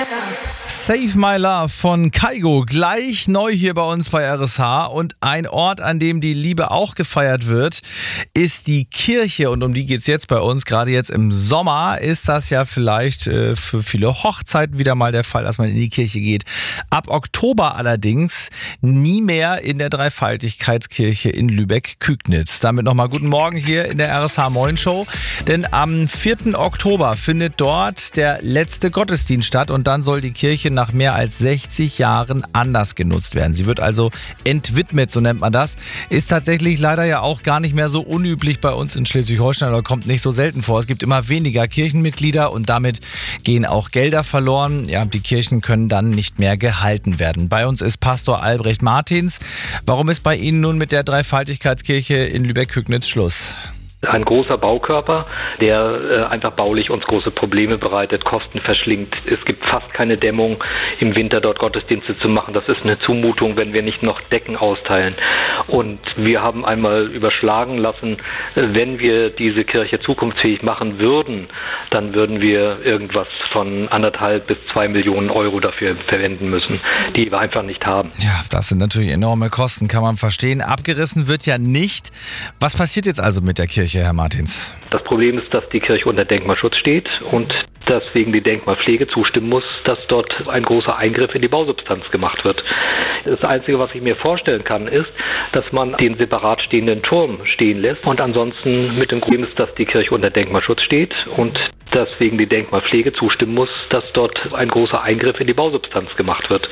Save My Love von Kygo, gleich neu hier bei uns bei RSH. Und ein Ort, an dem die Liebe auch gefeiert wird, ist die Kirche. Und um die geht es jetzt bei uns. Gerade jetzt im Sommer ist das ja vielleicht für viele Hochzeiten wieder mal der Fall, dass man in die Kirche geht. Ab Oktober allerdings nie mehr in der Dreifaltigkeitskirche in Lübeck-Kügnitz. Damit nochmal guten Morgen hier in der RSH Morning Show. Denn am 4. Oktober findet dort der letzte Gottesdienst statt und dann soll die Kirche nach mehr als 60 Jahren anders genutzt werden. Sie wird also entwidmet, so nennt man das. Ist tatsächlich leider ja auch gar nicht mehr so unüblich bei uns in Schleswig-Holstein oder kommt nicht so selten vor. Es gibt immer weniger Kirchenmitglieder und damit gehen auch Gelder verloren. Ja, die Kirchen können dann nicht mehr gehalten werden. Bei uns ist Pastor Albrecht Martins. Warum ist bei Ihnen nun mit der Dreifaltigkeitskirche in Lübeck-Kügnitz Schluss? Ein großer Baukörper, der einfach baulich uns große Probleme bereitet, Kosten verschlingt. Es gibt fast keine Dämmung, im Winter dort Gottesdienste zu machen. Das ist eine Zumutung, wenn wir nicht noch Decken austeilen. Und wir haben einmal überschlagen lassen, wenn wir diese Kirche zukunftsfähig machen würden, dann würden wir irgendwas von 1,5 bis 2 Millionen Euro dafür verwenden müssen, die wir einfach nicht haben. Ja, das sind natürlich enorme Kosten, kann man verstehen. Abgerissen wird ja nicht. Was passiert jetzt also mit der Kirche, Herr Martins? Das Problem ist, dass die Kirche unter Denkmalschutz steht und deswegen die Denkmalpflege zustimmen muss, dass dort ein großer Eingriff in die Bausubstanz gemacht wird. Das Einzige, was ich mir vorstellen kann, ist, dass man den separat stehenden Turm stehen lässt und ansonsten mit dem Problem ist, dass die Kirche unter Denkmalschutz steht und deswegen die Denkmalpflege zustimmen muss, dass dort ein großer Eingriff in die Bausubstanz gemacht wird.